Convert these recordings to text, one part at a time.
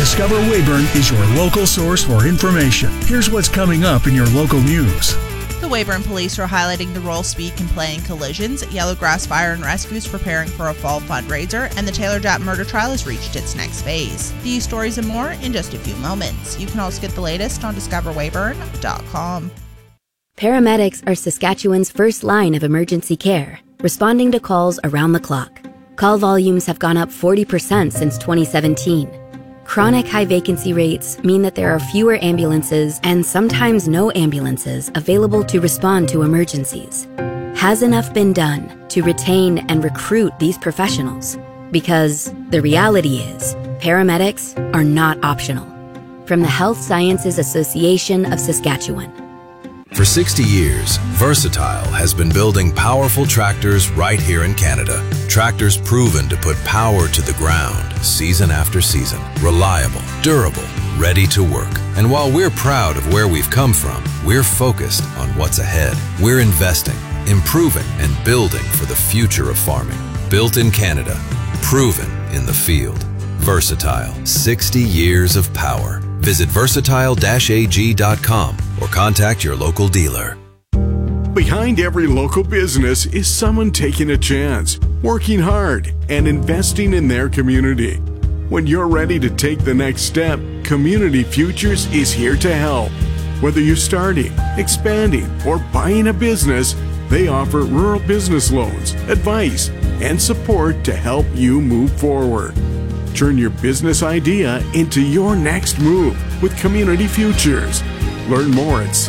Discover Weyburn is your local source for information. Here's what's coming up in your local news. The Weyburn Police are highlighting the role speed can play in collisions. Yellowgrass Fire and Rescue is preparing for a fall fundraiser, and the Taylor Japp murder trial has reached its next phase. These stories and more in just a few moments. You can also get the latest on discoverweyburn.com. Paramedics are Saskatchewan's first line of emergency care, responding to calls around the clock. Call volumes have gone up 40% since 2017. Chronic high vacancy rates mean that there are fewer ambulances and sometimes no ambulances available to respond to emergencies. Has enough been done to retain and recruit these professionals? Because the reality is, paramedics are not optional. From the Health Sciences Association of Saskatchewan. For 60 years, Versatile has been building powerful tractors right here in Canada. Tractors proven to put power to the ground season after season. Reliable, durable, ready to work. And while we're proud of where we've come from, we're focused on what's ahead. We're investing, improving, and building for the future of farming. Built in Canada, proven in the field. Versatile, 60 years of power. Visit versatile-ag.com or contact your local dealer. Behind every local business is someone taking a chance, working hard, and investing in their community. When you're ready to take the next step, Community Futures is here to help. Whether you're starting, expanding, or buying a business, they offer rural business loans, advice, and support to help you move forward. Turn your business idea into your next move with Community Futures. Learn more at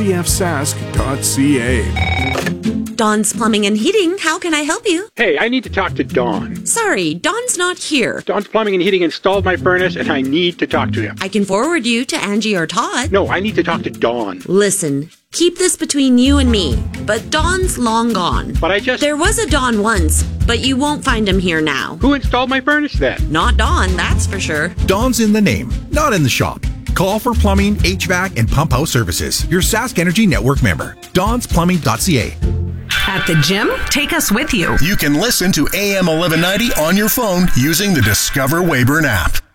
cfsask.ca. Dawn's Plumbing and Heating, how can I help you? Hey, I need to talk to Dawn. Sorry, Dawn's not here. Dawn's Plumbing and Heating installed my furnace, and I need to talk to him. I can forward you to Angie or Todd. No, I need to talk to Dawn. Listen, keep this between you and me, but Dawn's long gone. But There was a Dawn once, but you won't find him here now. Who installed my furnace then? Not Dawn, that's for sure. Dawn's in the name, not in the shop. Call for plumbing, HVAC, and pump house services. Your Sask Energy Network member. DawnsPlumbing.ca. At the gym, take us with you. You can listen to AM 1190 on your phone using the Discover Weyburn app.